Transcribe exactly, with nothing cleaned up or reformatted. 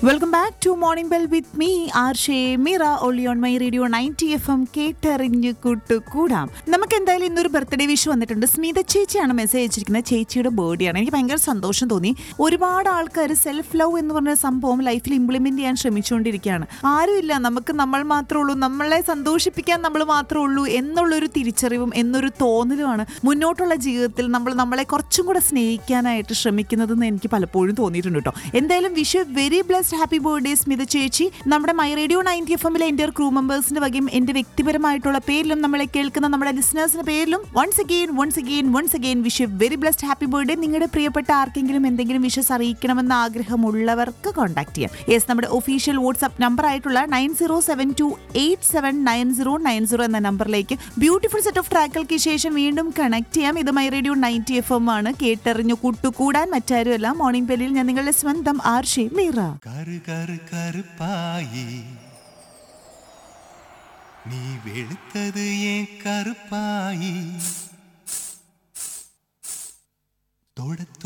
Welcome back to morning bell with me ആർഷേ Meera ഒളി on my radio ninety F M കേട്ടറിഞ്ഞ് കൂട്ടുകൂടാം. നമുക്ക് എന്തായാലും ഇന്നൊരു ബർത്ത്ഡേ വിഷ് വന്നിട്ടുണ്ട്. സ്മിത ചേച്ചിയാണ് മെസ്സേജ് അയച്ചിരിക്കുന്നത്. ചേച്ചിയുടെ ബർത്ത്ഡേ ആണ്. എനിക്ക് ഭയങ്കര സന്തോഷം തോന്നി. ഒരുപാട് ആൾക്കാർ സെൽഫ് ലവ് എന്ന് പറഞ്ഞ സംഭവം ലൈഫിൽ ഇംപ്ലിമെന്റ് ചെയ്യാൻ ശ്രമിച്ചുകൊണ്ടിരിക്കുകയാണ്. ആരുമില്ല, നമുക്ക് നമ്മൾ മാത്രമേ ഉള്ളൂ, നമ്മളെ സന്തോഷിപ്പിക്കാൻ നമ്മൾ മാത്രമേ ഉള്ളൂ എന്നുള്ളൊരു തിരിച്ചറിവും എന്നൊരു തോന്നലുമാണ് മുന്നോട്ടുള്ള ജീവിതത്തിൽ നമ്മൾ നമ്മളെ കുറച്ചും കൂടെ സ്നേഹിക്കാനായിട്ട് ശ്രമിക്കുന്നതെന്ന് എനിക്ക് പലപ്പോഴും തോന്നിയിട്ടുണ്ട് കേട്ടോ. എന്തായാലും wish very blessed happy birthday Smitha ചേച്ചി. നമ്മുടെ മൈ റേഡിയോ നയൻറ്റി എഫ് എമ്മിലെ എൻ്റെ ക്രൂ മെമ്പേഴ്സിന്റെ വകയും എൻ്റെ വ്യക്തിപരമായിട്ടുള്ള പേരിലും നമ്മളെ കേൾക്കുന്ന നമ്മുടെ ലിസണേഴ്സിന്റെ പേരിലും once again once again once again wish very blessed happy birthday. നിങ്ങളുടെ പ്രിയപ്പെട്ട ആർക്കെങ്കിലും എന്തെങ്കിലും വിഷസ് അറിയിക്കണമെന്ന ആഗ്രഹമുള്ളവർക്ക് കോൺടാക്ട് ചെയ്യാം. യെസ്, നമ്മുടെ ഒഫീഷ്യൽ വാട്സ്ആപ്പ് നമ്പർ ആയിട്ടുള്ള nine zero seven to eight seven nine zero nine zero എന്ന നമ്പറിലേക്ക് ബ്യൂട്ടിഫുൾ സെറ്റ് ഓഫ് ട്രാക്കുകൾക്ക് ശേഷം വീണ്ടും കണക്ട് ചെയ്യാം. ഇത് my radio ninety F M ആണ്. കേട്ടറിഞ്ഞു കൂട്ടുകൂടാൻ മറ്റാരുമല്ല, മോർണിംഗ് ബെല്ലിൽ ഞാൻ നിങ്ങളുടെ സ്വന്തം ആർഷേ മീറ. കരു കരു കറുപ്പായി നീ വെളുത്തത് ഏൻ കറുപ്പായി തൊട